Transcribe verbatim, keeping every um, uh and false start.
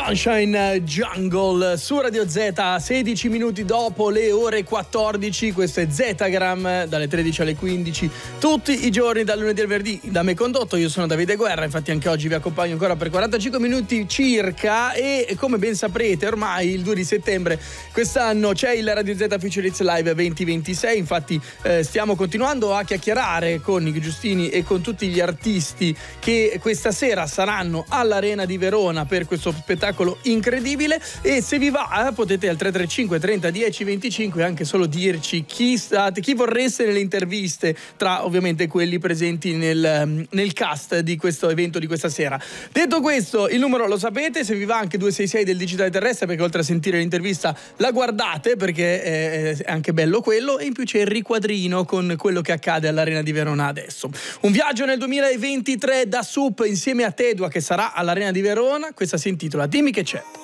Sunshine Jungle su Radio Z, sedici minuti dopo le ore quattordici. Questo è Zetagram dalle tredici alle quindici tutti i giorni dal lunedì al venerdì, da me condotto. Io sono Davide Guerra, infatti anche oggi vi accompagno ancora per quarantacinque minuti circa, e come ben saprete ormai il due di settembre quest'anno c'è il Radio Z Future Hits Live duemilaventisei. Infatti eh, stiamo continuando a chiacchierare con i Giustini e con tutti gli artisti che questa sera saranno all'Arena di Verona per questo spettacolo incredibile. E se vi va eh, potete al tre tre cinque trenta dieci venticinque anche solo dirci chi state, chi vorreste nelle interviste, tra ovviamente quelli presenti nel, nel cast di questo evento di questa sera. Detto questo, il numero lo sapete, se vi va anche due sei sei del digitale terrestre, perché oltre a sentire l'intervista la guardate, perché è, è anche bello quello, e in più c'è il riquadrino con quello che accade all'Arena di Verona adesso. Un viaggio nel duemilaventitré da Sup insieme a Tedua, che sarà all'Arena di Verona. Questa si intitola Dimmi che c'è.